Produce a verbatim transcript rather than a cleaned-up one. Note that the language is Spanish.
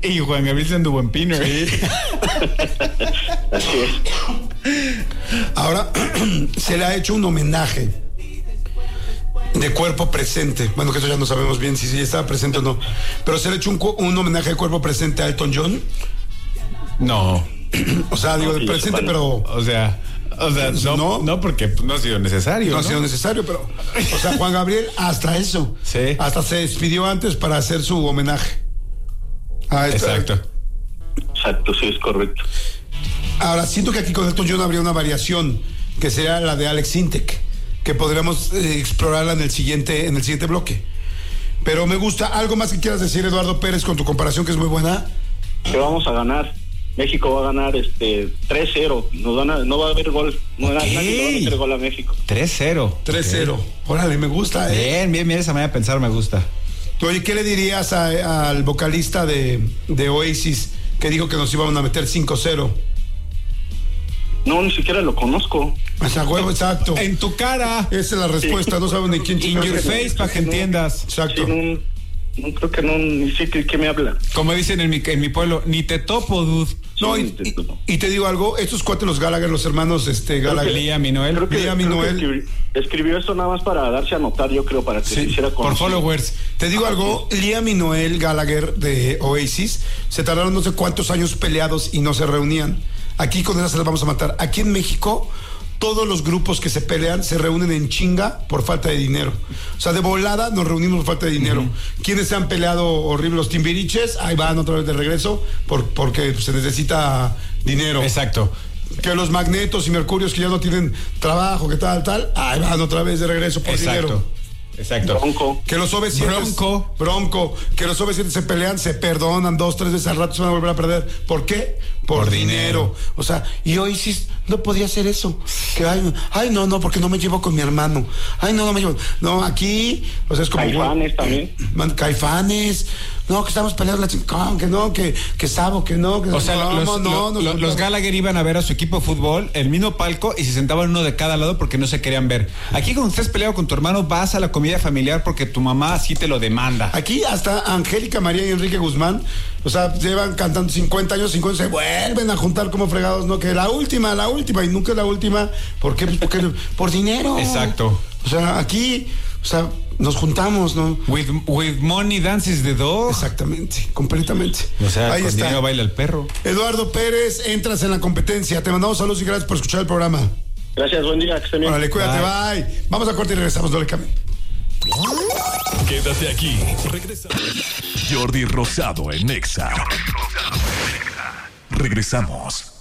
Y Juan Gabriel se anduvo en Pino. Sí. Así es. Ahora, se le ha hecho un homenaje de cuerpo presente. Bueno, que eso ya no sabemos bien si, si estaba presente o no. Pero se le ha hecho un, un homenaje de cuerpo presente a Elton John. No. O sea, digo, No, de sí, presente, bueno. pero... O sea, o sea, no, No. no, porque no ha sido necesario. No ha ¿no? sido necesario, pero... O sea, Juan Gabriel, hasta eso. Sí. Hasta se despidió antes para hacer su homenaje. A esta- Exacto. Exacto, sí, es correcto. Ahora, siento que aquí con Elton John habría una variación, que sería la de Alex Intec, que podremos eh, explorarla en el siguiente, en el siguiente bloque. Pero me gusta. ¿Algo más que quieras decir, Eduardo Pérez, con tu comparación, que es muy buena? Que vamos a ganar. México va a ganar este tres cero. Nos van a, no va a haber gol. No, Ok. nadie le va a meter gol a México. tres cero. tres cero. Órale, me gusta, ¿eh? Bien, bien, bien, esa manera de pensar me gusta. Oye, ¿qué le dirías a- al vocalista de, de Oasis que dijo que nos iban a meter cinco cero? No, ni siquiera lo conozco. O sea, huevo, exacto. En tu cara. Esa es la respuesta, no saben ni quién In chingados your es. face, para que entiendas. Exacto. Sí, no, no creo que no, ni sé qué, qué me habla. Como dicen en mi, en mi pueblo, ni te topo, dude. No, Sí, y, te- y- y te digo algo, estos cuates, los Gallagher, los hermanos este, Gallagher. Liam y Noel. Creo que, Liam y creo que Noel. escribi- escribió esto nada más para darse a notar, yo creo, para que Sí, se hiciera Por conocido. followers. Te digo algo, Liam y Noel Gallagher de Oasis se tardaron no sé cuántos años peleados y no se reunían. Aquí con esas se las vamos a matar. Aquí en México, todos los grupos que se pelean se reúnen en chinga por falta de dinero. O sea, de volada nos reunimos por falta de dinero. Uh-huh. ¿Quiénes se han peleado horrible? Los Timbiriches, ahí van otra vez de regreso por, porque se necesita dinero. Exacto. Que los Magnetos y Mercurios que ya no tienen trabajo, que tal, tal, ahí van otra vez de regreso por Exacto. dinero. Exacto. Bronco. Que los O V siete Bronco. Bronco. Que los O V siete se pelean, se perdonan dos, tres veces al rato, se van a volver a perder. ¿Por qué? Por, Por dinero. dinero. O sea, y hoy sí no podía hacer eso. Que ay, ay, no, no, porque no me llevo con mi hermano. Ay, no, no me llevo. No, aquí, o sea, es como. Caifanes también. Man, Caifanes. No, que estamos peleando la chingada, que no, que, que Sabo, que no, que O sea, no, los, no, no, los, no, los Gallagher iban a ver a su equipo de fútbol, el mismo palco, y se sentaban uno de cada lado porque no se querían ver. Aquí cuando estés peleado con tu hermano, vas a la comida familiar porque tu mamá así te lo demanda. Aquí hasta Angélica María y Enrique Guzmán, o sea, llevan cantando cincuenta años, cincuenta, se vuelven a juntar como fregados, ¿no? Que la última, la última, y nunca es la última. ¿Por qué? Pues porque por dinero. Exacto. O sea, aquí, o sea, nos juntamos, ¿no? With, with money dances the dog. Exactamente, completamente. O sea, ahí con está. dinero baila el perro. Eduardo Pérez, entras en la competencia. Te mandamos saludos y gracias por escuchar el programa. Gracias, buen día, que estén bien. Órale, cuídate, bye. bye. Vamos a corte y regresamos, no le cambien. Quédate aquí. Regresa. Jordi Rosado en Exa. Regresamos.